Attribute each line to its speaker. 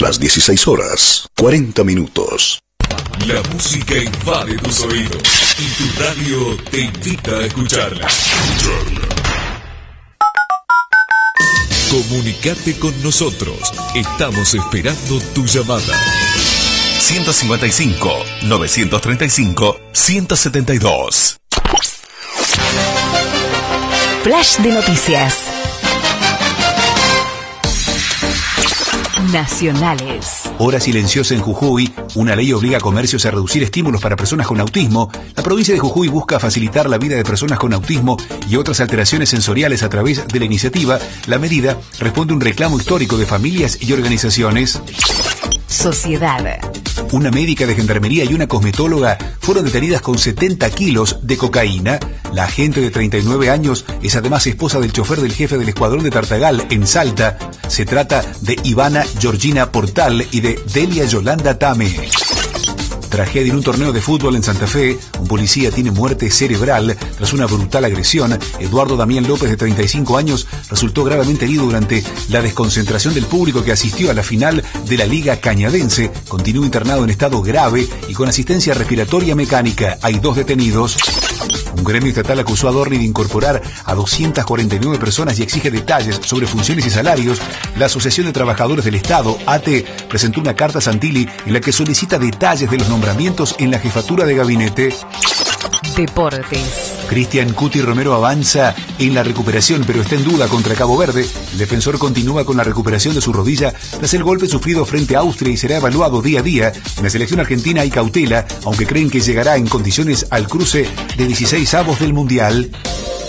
Speaker 1: las 16 horas, 40 minutos.
Speaker 2: La música invade tus oídos y tu radio te invita a escucharla. Comunicate con nosotros. Estamos esperando tu llamada.
Speaker 3: 155 935 172.
Speaker 4: Flash de noticias nacionales.
Speaker 5: Hora silenciosa en Jujuy. Una ley obliga a comercios a reducir estímulos para personas con autismo. La provincia de Jujuy busca facilitar la vida de personas con autismo y otras alteraciones sensoriales a través de la iniciativa. La medida responde a un reclamo histórico de familias y organizaciones.
Speaker 4: Sociedad.
Speaker 5: Una médica de gendarmería y una cosmetóloga fueron detenidas con 70 kilos de cocaína. La agente de 39 años es además esposa del chofer del jefe del escuadrón de Tartagal en Salta. Se trata de Ivana Georgina Portal y de Delia Yolanda Tame. Tragedia en un torneo de fútbol en Santa Fe. Un policía tiene muerte cerebral tras una brutal agresión. Eduardo Damián López, de 35 años, resultó gravemente herido durante la desconcentración del público que asistió a la final de la Liga Cañadense. Continúa internado en estado grave y con asistencia respiratoria mecánica. Hay 2 detenidos. Un gremio estatal acusó a Dorni de incorporar a 249 personas y exige detalles sobre funciones y salarios. La Asociación de Trabajadores del Estado, ATE, presentó una carta a Santilli en la que solicita detalles de los nombramientos en la jefatura de gabinete.
Speaker 4: Deportes.
Speaker 5: Cristian Cuti Romero avanza en la recuperación, pero está en duda contra Cabo Verde. El defensor continúa con la recuperación de su rodilla tras el golpe sufrido frente a Austria y será evaluado día a día. En la selección argentina hay cautela, aunque creen que llegará en condiciones al cruce de 16avos del Mundial.